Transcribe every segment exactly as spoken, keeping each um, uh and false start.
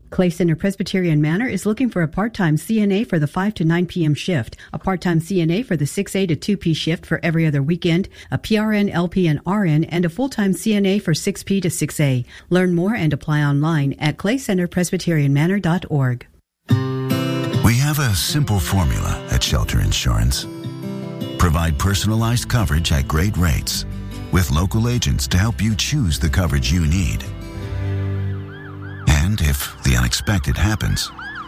Clay Center Presbyterian Manor is looking for a part-time C N A for the five to nine p.m. shift, a part-time C N A for the six a to two p shift for every other weekend, a P R N, L P, and R N, and a full-time C N A for six p to six a. Learn more and apply online at clay center presbyterian manor dot org. We have a simple formula at Shelter Insurance. Provide personalized coverage at great rates with local agents to help you choose the coverage you need. And if the unexpected happens,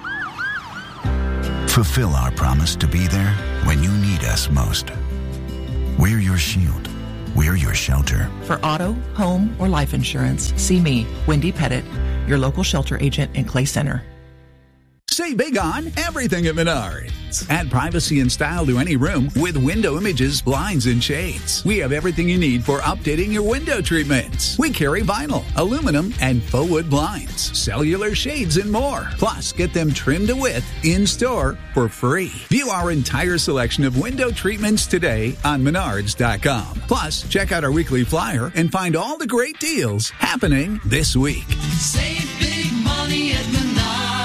fulfill our promise to be there when you need us most. We're your shield. We're your shelter. For auto, home, or life insurance, see me, Wendy Pettit, your local shelter agent in Clay Center. Save big on everything at Menards. Add privacy and style to any room with window images, blinds, and shades. We have everything you need for updating your window treatments. We carry vinyl, aluminum, and faux wood blinds, cellular shades, and more. Plus, get them trimmed to width in-store for free. View our entire selection of window treatments today on menards dot com. Plus, check out our weekly flyer and find all the great deals happening this week. Save big money at Menards.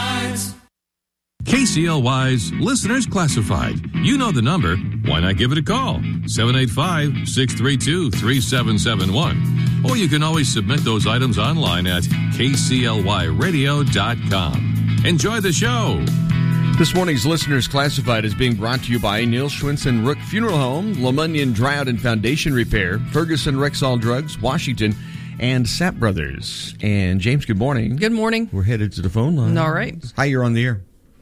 K C L Y's Listeners Classified. You know the number. Why not give it a call? seven eight five, six three two, three seven seven one. Or you can always submit those items online at k c l y radio dot com. Enjoy the show. This morning's Listeners Classified is being brought to you by Neil Schwinson Rook Funeral Home, Lemunion Drought and Foundation Repair, Ferguson Rexall Drugs, Washington, and Sapp Brothers. And James, good morning. Good morning. We're headed to the phone line. All right. Hi, you're on the air.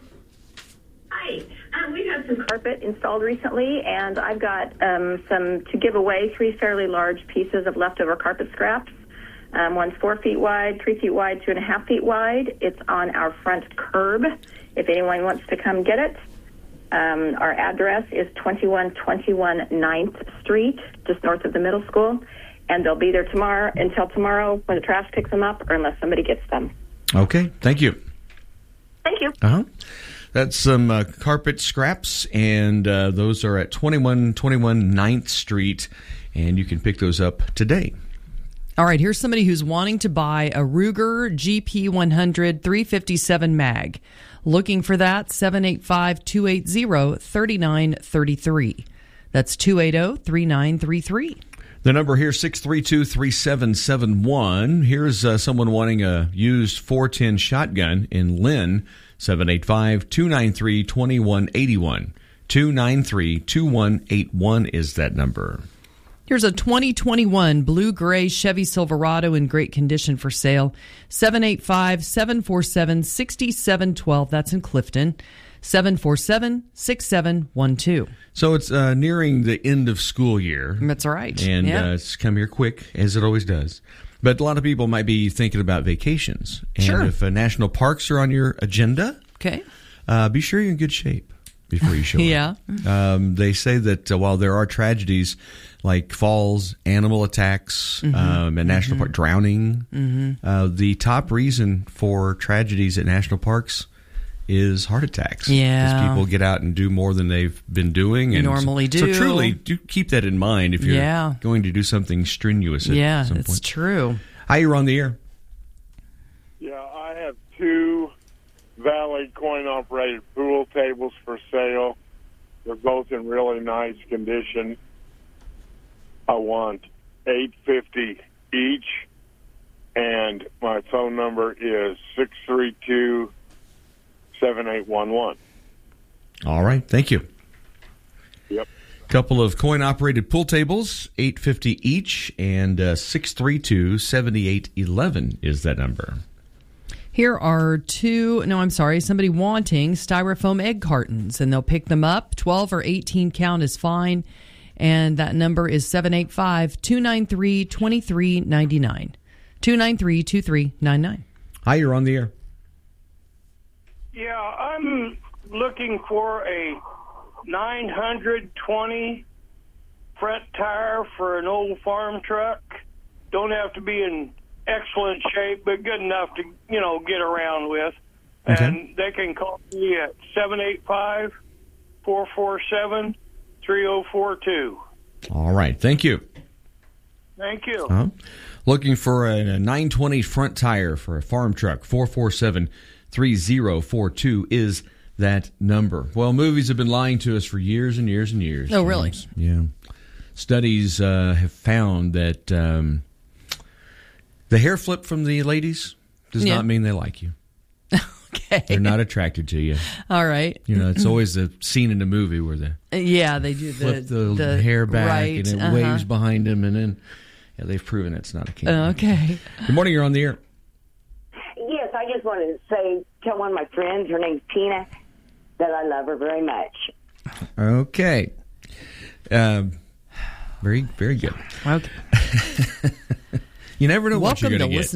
Um, we've had some carpet installed recently, and I've got um, some to give away, three fairly large pieces of leftover carpet scraps. Um, one's four feet wide, three feet wide, two and a half feet wide. It's on our front curb if anyone wants to come get it. Um, our address is twenty-one twenty-one ninth Street, just north of the middle school, and they'll be there tomorrow until tomorrow when the trash picks them up or unless somebody gets them. Okay, thank you. Thank you. Uh-huh. That's some uh, carpet scraps, and uh, those are at twenty-one twenty-one ninth Street, and you can pick those up today. All right, here's somebody who's wanting to buy a Ruger G P one hundred three fifty-seven mag. Looking for that, seven eight five, two eight zero, three nine three three. That's two eight zero, three nine three three. The number here, six three two, three seven seven one. Here's uh, someone wanting a used four ten shotgun in Lynn, seven eight five, two nine three, two one eight one. two nine three, two one eight one is that number. Here's a twenty twenty-one blue-gray Chevy Silverado in great condition for sale. seven eight five, seven four seven, six seven one two. That's in Clifton. seven four seven, six seven one two. So it's uh, nearing the end of school year. That's right. And yeah. uh, it's come here quick, as it always does. But a lot of people might be thinking about vacations. And sure. if uh, national parks are on your agenda, okay, uh, be sure you're in good shape before you show yeah. up. Um, they say that uh, while there are tragedies like falls, animal attacks, mm-hmm. um, and national mm-hmm. park drowning, mm-hmm. uh, the top reason for tragedies at national parks is heart attacks. Yeah. Because people get out and do more than they've been doing. And normally so, do. So truly, do keep that in mind if you're yeah. going to do something strenuous at yeah, some it's point. true. Hi, you're on the air. Yeah, I have two Valley coin-operated pool tables for sale. They're both in really nice condition. I want eight hundred fifty dollars each, and my phone number is six three two, seven eight one one. All right, thank you. Yep. Couple of coin-operated pool tables, eight hundred fifty dollars each, and uh, six three two, seven eight one one is that number. Here are two, no, I'm sorry, somebody wanting styrofoam egg cartons, and they'll pick them up. twelve or eighteen count is fine, and that number is seven eight five, two nine three, two three nine nine. two nine three, two three nine nine. Hi, you're on the air. Yeah, I'm looking for a nine hundred twenty fret tire for an old farm truck. Don't have to be in excellent shape, but good enough to, you know, get around with. Okay. And they can call me at seven eight five, four four seven, three zero four two. All right, thank you. Thank you. Uh-huh. Looking for a, a nine twenty front tire for a farm truck, four four seven, three zero four two is that number. Well, movies have been lying to us for years and years and years. Oh, really? Yeah. Studies uh, have found that um, the hair flip from the ladies does Yeah. not mean they like you. Okay. They're not attracted to you. All right. You know, it's always a scene in a movie where they Yeah, they do the, flip the, the hair back right, and it uh-huh. waves behind them, and then yeah, they've proven it's not a kink. Okay. Good morning. You're on the air. Yes, I just wanted to say, tell one of my friends, her name's Tina, that I love her very much. Okay. Um, very, very good. Okay. You never know what Welcome you're to going to get. listen